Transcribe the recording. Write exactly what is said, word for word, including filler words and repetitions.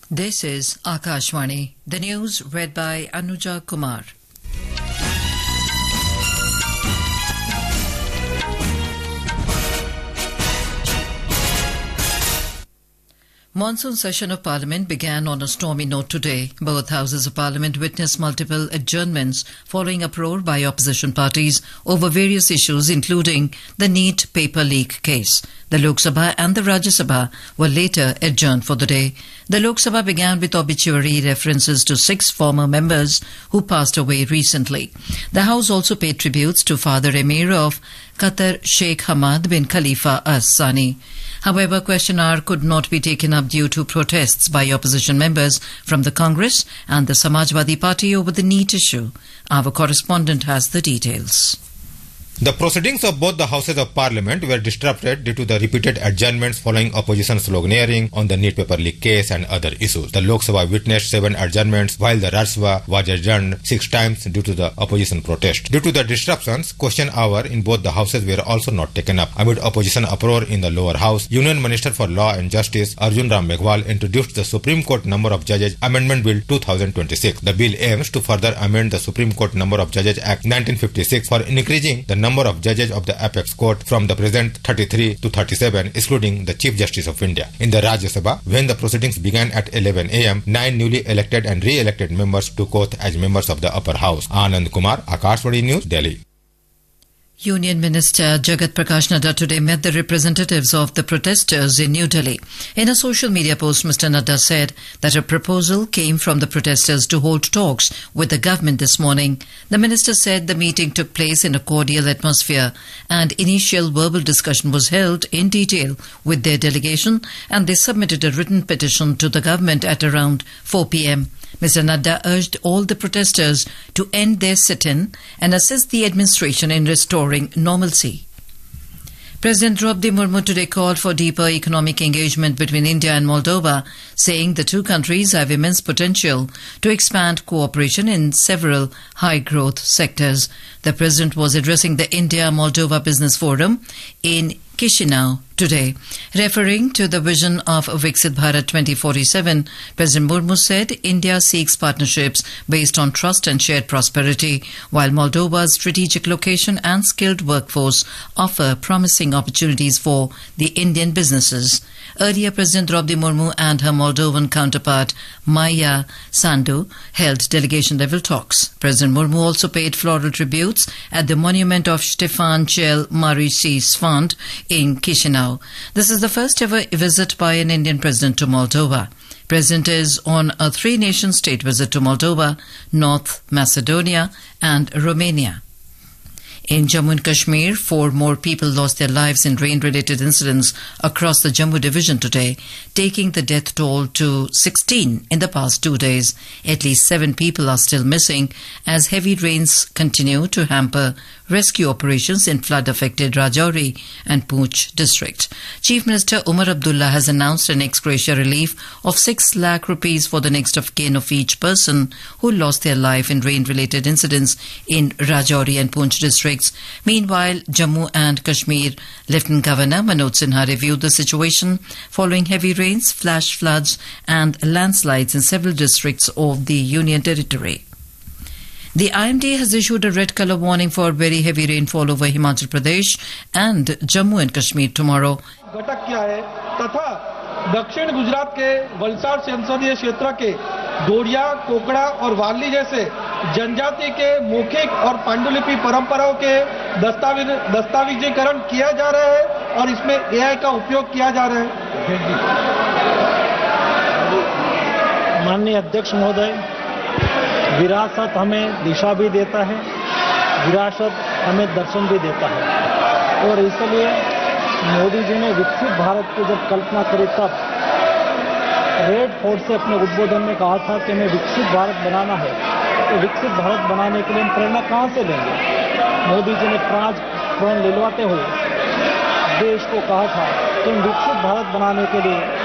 This is Akashvani. The news read by Anuja Kumar. Monsoon session of Parliament began on a stormy note today. Both houses of Parliament witnessed multiple adjournments following uproar by opposition parties over various issues, including the NEET paper leak case. The Lok Sabha and the Rajya Sabha were later adjourned for the day. The Lok Sabha began with obituary references to six former members who passed away recently. The House also paid tributes to Father Emir of Qatar, Sheikh Hamad bin Khalifa Al Thani. However, question hour could not be taken up due to protests by opposition members from the Congress and the Samajwadi Party over the NEET issue. Our correspondent has the details. The proceedings of both the houses of parliament were disrupted due to the repeated adjournments following opposition sloganeering on the NEET paper leak case and other issues. The Lok Sabha witnessed seven adjournments while the Rajya Sabha was adjourned six times due to the opposition protest. Due to the disruptions, question hour in both the houses were also not taken up. Amid opposition uproar in the lower house, Union Minister for Law and Justice Arjun Ram Meghwal introduced the Supreme Court Number of Judges Amendment Bill two thousand twenty-six. The bill aims to further amend the Supreme Court Number of Judges Act nineteen fifty-six for increasing the number of judges of the Apex Court from the present thirty-three to thirty-seven, excluding the Chief Justice of India. In the Rajya Sabha, when the proceedings began at eleven a m, nine newly elected and re-elected members took oath as members of the upper house. Anand Kumar, Akashvani News, Delhi. Union Minister Jagat Prakash Nadda today met the representatives of the protesters in New Delhi. In a social media post, Mister Nadda said that a proposal came from the protesters to hold talks with the government this morning. The minister said the meeting took place in a cordial atmosphere and initial verbal discussion was held in detail with their delegation, and they submitted a written petition to the government at around four p m Mister Nadda urged all the protesters to end their sit-in and assist the administration in restoring normalcy. President Draupadi Murmu today called for deeper economic engagement between India and Moldova, saying the two countries have immense potential to expand cooperation in several high-growth sectors. The president was addressing the India-Moldova Business Forum in Chisinau today. Referring to the vision of Viksit Bharat twenty forty-seven, President Murmu said India seeks partnerships based on trust and shared prosperity, while Moldova's strategic location and skilled workforce offer promising opportunities for the Indian businesses. Earlier, President Draupadi Murmu and her Moldovan counterpart Maia Sandu held delegation-level talks. President Murmu also paid floral tributes at the monument of Stefan Cel Marici Sfand in Chisinau. This is the first ever visit by an Indian president to Moldova. President is on a three-nation state visit to Moldova, North Macedonia and Romania. In Jammu and Kashmir, four more people lost their lives in rain-related incidents across the Jammu division today, taking the death toll to sixteen in the past two days. At least seven people are still missing as heavy rains continue to hamper rescue operations in flood-affected Rajouri and Poonch district. Chief Minister Umar Abdullah has announced an ex gratia relief of six lakh rupees for the next of kin of each person who lost their life in rain-related incidents in Rajouri and Poonch districts. Meanwhile, Jammu and Kashmir Lieutenant Governor Manoj Sinha reviewed the situation following heavy rains, flash floods and landslides in several districts of the Union Territory. The I M D has issued a red colour warning for very heavy rainfall over Himachal Pradesh and Jammu and Kashmir tomorrow. घटक क्या है तथा दक्षिण गुजरात के वलसाड संसदीय क्षेत्र के डोडिया, कोकड़ा और वाली जैसे जनजाति के मौखिक और पांडुलिपि परंपराओं के दस्तावेज दस्तावेजीकरण किया जा रहा है और इसमें ए आई का उपयोग किया जा रहा है. माननीय अध्यक्ष महोदय, विरासत हमें दिशा भी देता है, विरासत हमें दर्शन भी देता है और इसलिए मोदी जी ने विकसित भारत की जब कल्पना करी तब रेड फोर्ट से अपने उद्बोधन में कहा था कि हमें विकसित भारत बनाना है. तो विकसित भारत बनाने के लिए हम प्रेरणा कहाँ से लेंगे? मोदी जी ने प्राण प्रण लिलवाते हुए देश को कहा था कि हम विकसित भारत बनाने के लिए